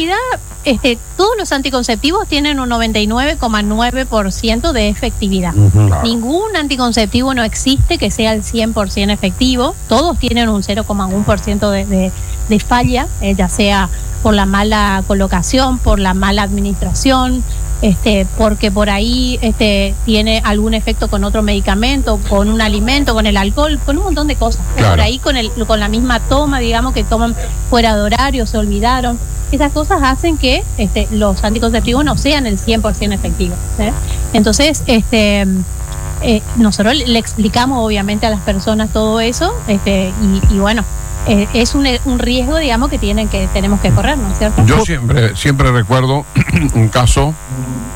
realidad, todos los anticonceptivos tienen un 99,9% de efectividad. Claro. Ningún anticonceptivo no existe que sea el 100% efectivo. Todos tienen un 0,1% de falla, ya sea por la mala colocación, por la mala administración, porque por ahí tiene algún efecto con otro medicamento, con un alimento, con el alcohol, con un montón de cosas. Claro. Por ahí con la misma toma, digamos, que toman fuera de horario, se olvidaron. Esas cosas hacen que los anticonceptivos no sean el 100% efectivos. Entonces, nosotros le explicamos obviamente a las personas todo eso, y bueno, es un riesgo, digamos, que tenemos que correr, ¿no es cierto? Yo siempre recuerdo un caso